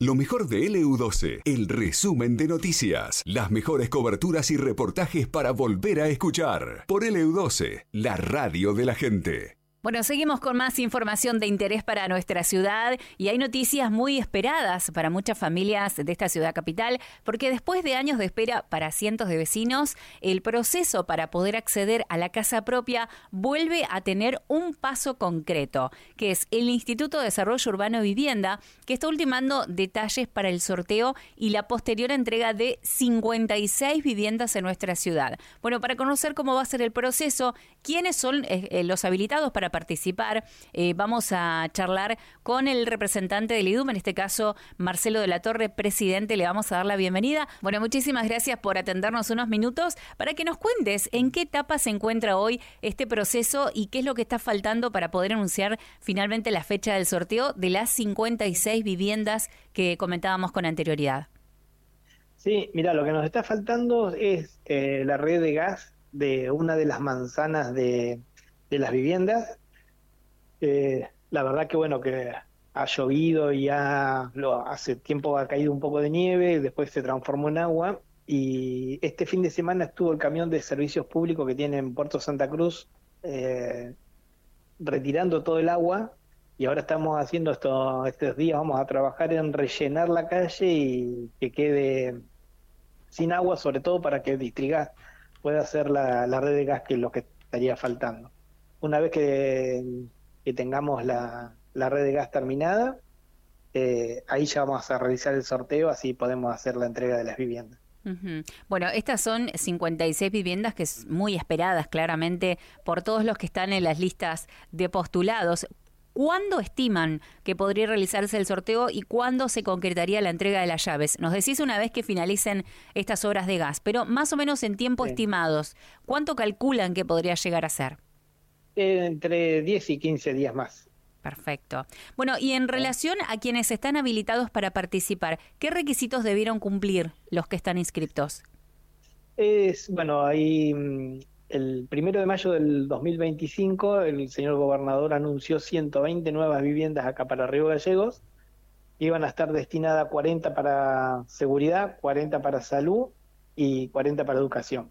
Lo mejor de LU12, el resumen de noticias, las mejores coberturas y reportajes para volver a escuchar. Por LU12, la radio de la gente. Bueno, seguimos con más información de interés para nuestra ciudad y hay noticias muy esperadas para muchas familias de esta ciudad capital, porque después de años de espera para cientos de vecinos, el proceso para poder acceder a la casa propia vuelve a tener un paso concreto, que es el Instituto de Desarrollo Urbano y Vivienda, que está ultimando detalles para el sorteo y la posterior entrega de 56 viviendas en nuestra ciudad. Bueno, para conocer cómo va a ser el proceso, quiénes son los habilitados para participar, vamos a charlar con el representante del IDUM, en este caso Marcelo de la Torre, presidente. Le vamos a dar la bienvenida. Bueno, muchísimas gracias por atendernos unos minutos para que nos cuentes en qué etapa se encuentra hoy este proceso y qué es lo que está faltando para poder anunciar finalmente la fecha del sorteo de las 56 viviendas que comentábamos con anterioridad. Sí, mira, lo que nos está faltando es la red de gas de una de las manzanas de las viviendas. La verdad que bueno, que ha llovido y hace tiempo ha caído un poco de nieve, después se transformó en agua, y este fin de semana estuvo el camión de servicios públicos que tiene en Puerto Santa Cruz retirando todo el agua, y ahora estamos haciendo estos días, vamos a trabajar en rellenar la calle y que quede sin agua, sobre todo para que Distrigas pueda hacer la red de gas, que es lo que estaría faltando. Una vez que tengamos la red de gas terminada, ahí ya vamos a realizar el sorteo, así podemos hacer la entrega de las viviendas. Uh-huh. Bueno, estas son 56 viviendas que es muy esperadas claramente por todos los que están en las listas de postulados. ¿Cuándo estiman que podría realizarse el sorteo y cuándo se concretaría la entrega de las llaves? Nos decís una vez que finalicen estas obras de gas, pero más o menos en tiempo estimados, ¿cuánto calculan que podría llegar a ser? Entre 10 y 15 días más. Perfecto. Bueno, y en relación a quienes están habilitados para participar, ¿qué requisitos debieron cumplir los que están inscriptos? Bueno, ahí el 1 de mayo del 2025 el señor gobernador anunció 120 nuevas viviendas acá para Río Gallegos. Iban a estar destinadas 40 para seguridad, 40 para salud y 40 para educación.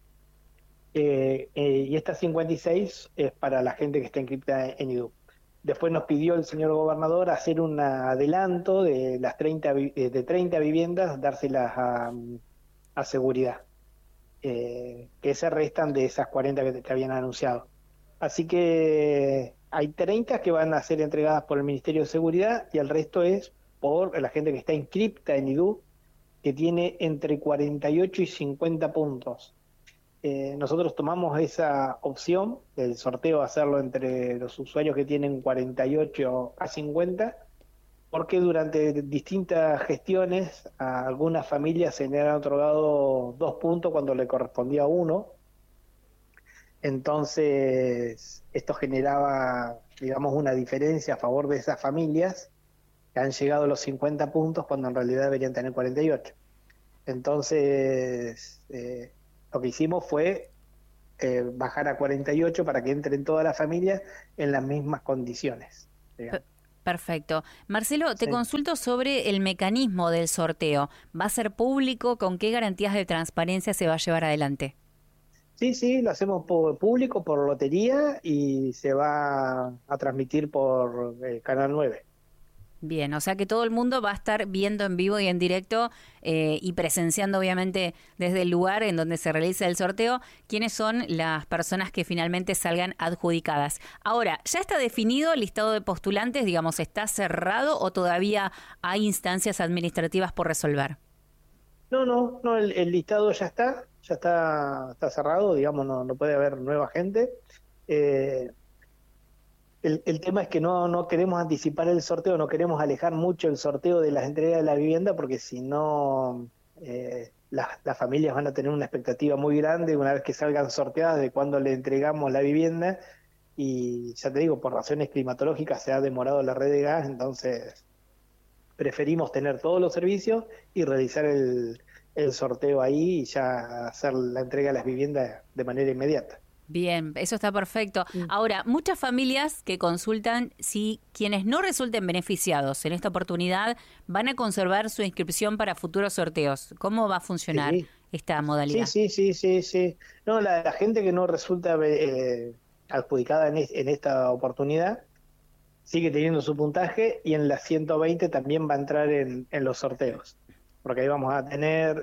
Y estas 56 es para la gente que está inscripta en IDU. Después nos pidió el señor gobernador hacer un adelanto de las 30 viviendas, dárselas a seguridad, que se restan de esas 40 que habían anunciado. Así que hay 30 que van a ser entregadas por el Ministerio de Seguridad y el resto es por la gente que está inscripta en IDU, que tiene entre 48 y 50 puntos. Nosotros tomamos esa opción del sorteo, hacerlo entre los usuarios que tienen 48 a 50, porque durante distintas gestiones a algunas familias se le han otorgado 2 puntos cuando le correspondía 1. Entonces esto generaba, digamos, una diferencia a favor de esas familias que han llegado a los 50 puntos cuando en realidad deberían tener 48. Entonces lo que hicimos fue bajar a 48 para que entren todas las familias en las mismas condiciones. Perfecto. Marcelo, te consulto sobre el mecanismo del sorteo. ¿Va a ser público? ¿Con qué garantías de transparencia se va a llevar adelante? Sí, lo hacemos por público, por lotería, y se va a transmitir por Canal 9. Bien, o sea que todo el mundo va a estar viendo en vivo y en directo y presenciando obviamente desde el lugar en donde se realiza el sorteo quiénes son las personas que finalmente salgan adjudicadas. Ahora, ¿ya está definido el listado de postulantes? Digamos, ¿está cerrado o todavía hay instancias administrativas por resolver? No, el listado ya está cerrado, digamos, no puede haber nueva gente. El tema es que no queremos anticipar el sorteo, no queremos alejar mucho el sorteo de las entregas de la vivienda, porque si no, las familias van a tener una expectativa muy grande una vez que salgan sorteadas de cuándo le entregamos la vivienda, y ya te digo, por razones climatológicas se ha demorado la red de gas, entonces preferimos tener todos los servicios y realizar el sorteo ahí y ya hacer la entrega de las viviendas de manera inmediata. Bien, eso está perfecto. Ahora, muchas familias que consultan si quienes no resulten beneficiados en esta oportunidad van a conservar su inscripción para futuros sorteos. ¿Cómo va a funcionar esta modalidad? Sí. No, la gente que no resulta adjudicada en esta oportunidad sigue teniendo su puntaje y en las 120 también va a entrar en los sorteos. Porque ahí vamos a tener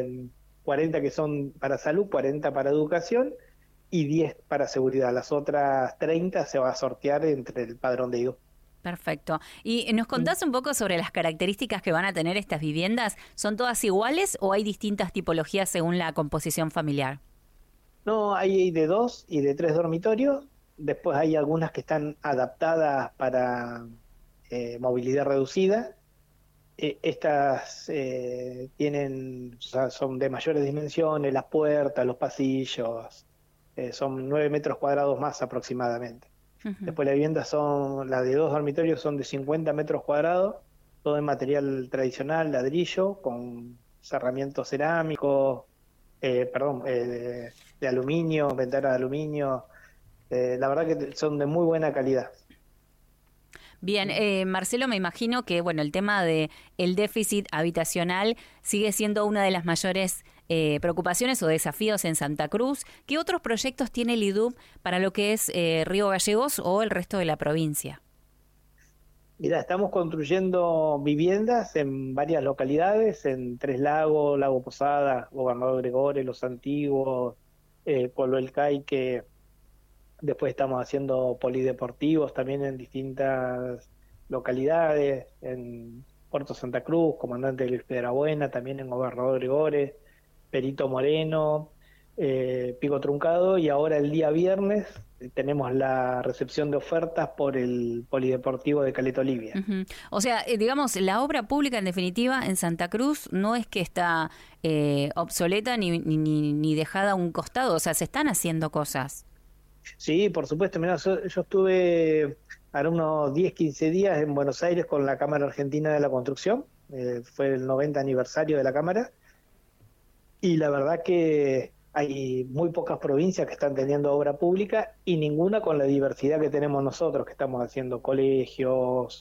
40 que son para salud, 40 para educación y 10 para seguridad. Las otras 30 se va a sortear entre el padrón de IDUP. Perfecto. ¿Y nos contás un poco sobre las características que van a tener estas viviendas? ¿Son todas iguales o hay distintas tipologías según la composición familiar? No, hay de 2 y de 3 dormitorios. Después hay algunas que están adaptadas para movilidad reducida. Estas tienen, o sea, son de mayores dimensiones, las puertas, los pasillos, son 9 metros cuadrados más aproximadamente. Uh-huh. Después las viviendas las de 2 dormitorios son de 50 metros cuadrados, todo en material tradicional, ladrillo, con cerramientos cerámicos, de aluminio, ventanas de aluminio. La verdad que son de muy buena calidad. Bien, Marcelo, me imagino que el tema de el déficit habitacional sigue siendo una de las mayores preocupaciones o desafíos en Santa Cruz. ¿Qué otros proyectos tiene el IDUP para lo que es Río Gallegos o el resto de la provincia? Mira, estamos construyendo viviendas en varias localidades, en Tres Lagos, Lago Posada, Gobernador Gregores, Los Antiguos, Pueblo El Caique. Después estamos haciendo polideportivos también en distintas localidades, en Puerto Santa Cruz, Comandante Luis Piedrabuena, también en Gobernador Gregores, Perito Moreno, Pico Truncado, y ahora el día viernes tenemos la recepción de ofertas por el polideportivo de Caleta Olivia. Uh-huh. O sea, digamos, la obra pública en definitiva en Santa Cruz no es que está obsoleta ni dejada a un costado, o sea, se están haciendo cosas. Sí, por supuesto. Mirá, yo estuve ahora unos 10, 15 días en Buenos Aires con la Cámara Argentina de la Construcción. Fue el 90 aniversario de la Cámara. Y la verdad que hay muy pocas provincias que están teniendo obra pública y ninguna con la diversidad que tenemos nosotros, que estamos haciendo colegios,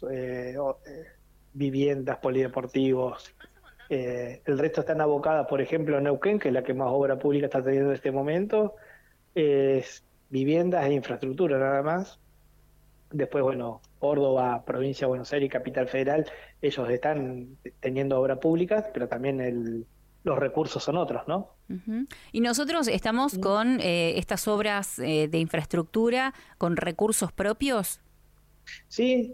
viviendas, polideportivos. El resto están abocadas, por ejemplo, Neuquén, que es la que más obra pública está teniendo en este momento, viviendas e infraestructura nada más. Después, Córdoba, Provincia de Buenos Aires y Capital Federal, ellos están teniendo obra pública, pero también los recursos son otros, ¿no? Uh-huh. Y nosotros estamos con estas obras de infraestructura con recursos propios. Sí,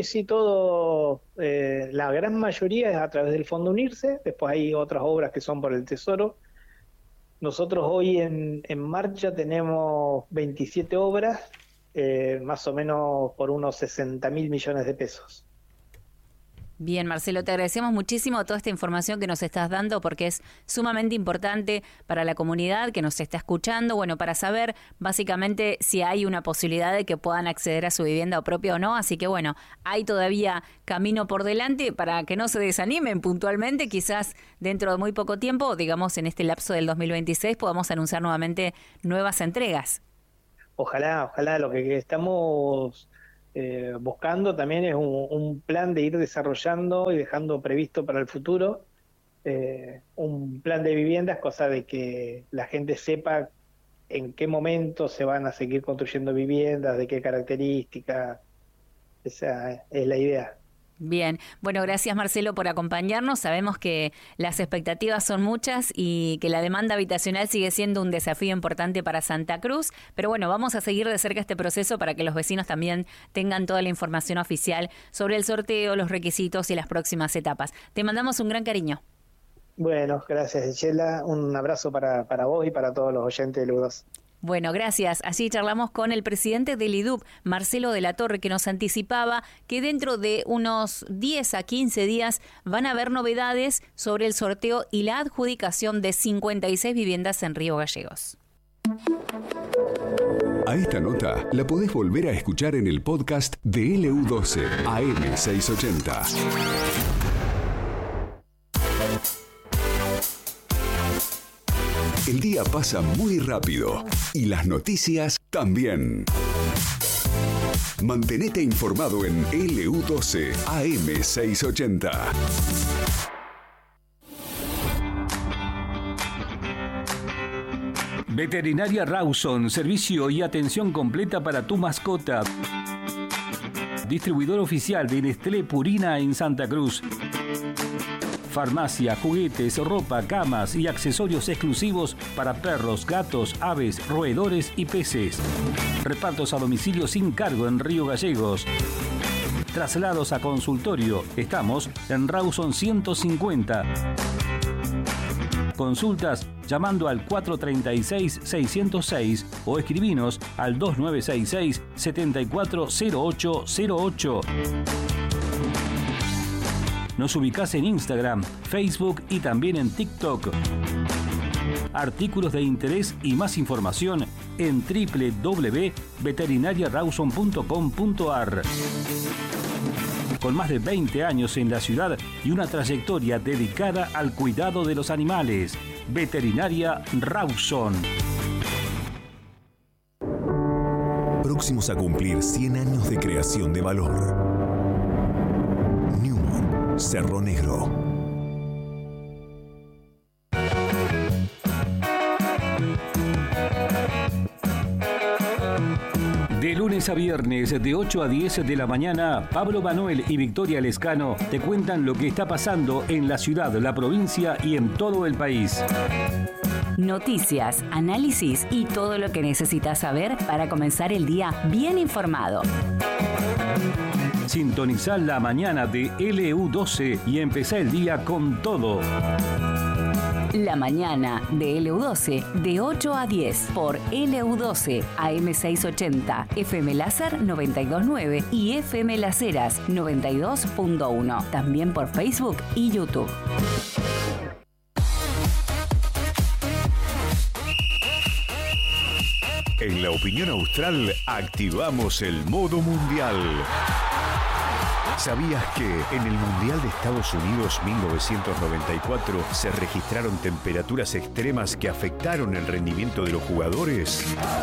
todo, la gran mayoría es a través del Fondo Unirse. Después hay otras obras que son por el Tesoro. Nosotros hoy en marcha tenemos 27 obras, más o menos por unos 60.000 millones de pesos. Bien, Marcelo, te agradecemos muchísimo toda esta información que nos estás dando porque es sumamente importante para la comunidad que nos está escuchando, para saber básicamente si hay una posibilidad de que puedan acceder a su vivienda propia o no, así que hay todavía camino por delante para que no se desanimen puntualmente, quizás dentro de muy poco tiempo, digamos en este lapso del 2026, podamos anunciar nuevamente nuevas entregas. Ojalá, lo que estamos buscando también es un plan de ir desarrollando y dejando previsto para el futuro un plan de viviendas, cosa de que la gente sepa en qué momento se van a seguir construyendo viviendas, de qué características. Esa es la idea. Bien, gracias Marcelo por acompañarnos. Sabemos que las expectativas son muchas y que la demanda habitacional sigue siendo un desafío importante para Santa Cruz, pero vamos a seguir de cerca este proceso para que los vecinos también tengan toda la información oficial sobre el sorteo, los requisitos y las próximas etapas. Te mandamos un gran cariño. Bueno, gracias Echela, un abrazo para vos y para todos los oyentes de LU2. Gracias. Así charlamos con el presidente del IDUP, Marcelo de la Torre, que nos anticipaba que dentro de unos 10 a 15 días van a haber novedades sobre el sorteo y la adjudicación de 56 viviendas en Río Gallegos. A esta nota la podés volver a escuchar en el podcast de LU12 AM680. El día pasa muy rápido y las noticias también. Mantenete informado en LU12 AM680. Veterinaria Rawson, servicio y atención completa para tu mascota. Distribuidor oficial de Nestlé Purina en Santa Cruz. Farmacia, juguetes, ropa, camas y accesorios exclusivos para perros, gatos, aves, roedores y peces. Repartos a domicilio sin cargo en Río Gallegos. Traslados a consultorio. Estamos en Rawson 150. Consultas llamando al 436-606 o escribinos al 2966-740808. Nos ubicás en Instagram, Facebook y también en TikTok. Artículos de interés y más información en www.veterinariarawson.com.ar. Con más de 20 años en la ciudad y una trayectoria dedicada al cuidado de los animales. Veterinaria Rawson. Próximos a cumplir 100 años de creación de valor. Newman, Cerro Negro. De lunes a viernes, de 8 a 10 de la mañana, Pablo Manuel y Victoria Lescano te cuentan lo que está pasando en la ciudad, la provincia y en todo el país. Noticias, análisis y todo lo que necesitas saber para comenzar el día bien informado. Sintonizá la mañana de LU12 y empezá el día con todo. La mañana de LU12 de 8 a 10 por LU12 AM680, FM Láser 92.9 y FM Las Heras 92.1. También por Facebook y YouTube. En la opinión austral activamos el modo mundial. ¿Sabías que en el Mundial de Estados Unidos 1994 se registraron temperaturas extremas que afectaron el rendimiento de los jugadores?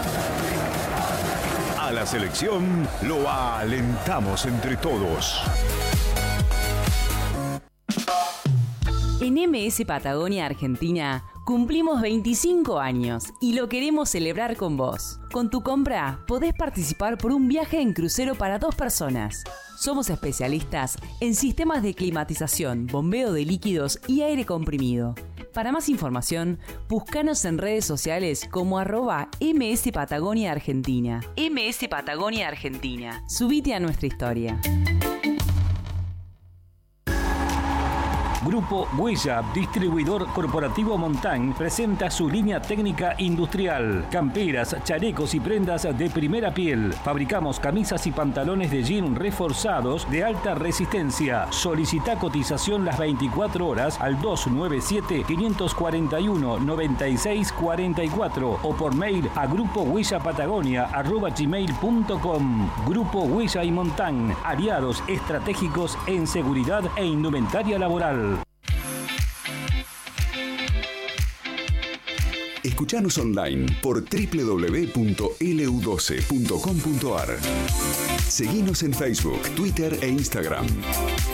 A la selección lo alentamos entre todos. En MS Patagonia Argentina cumplimos 25 años y lo queremos celebrar con vos. Con tu compra podés participar por un viaje en crucero para 2 personas. Somos especialistas en sistemas de climatización, bombeo de líquidos y aire comprimido. Para más información, búscanos en redes sociales como @MS Patagonia Argentina. MS Patagonia Argentina. Subite a nuestra historia. Grupo Huella, distribuidor corporativo Montán, presenta su línea técnica industrial. Camperas, chalecos y prendas de primera piel. Fabricamos camisas y pantalones de jean reforzados de alta resistencia. Solicita cotización las 24 horas al 297-541-9644 o por mail a grupohuellapatagonia@gmail.com. Grupo Huella y Montán, aliados estratégicos en seguridad e indumentaria laboral. Escuchanos online por www.lu12.com.ar. Seguinos en Facebook, Twitter e Instagram.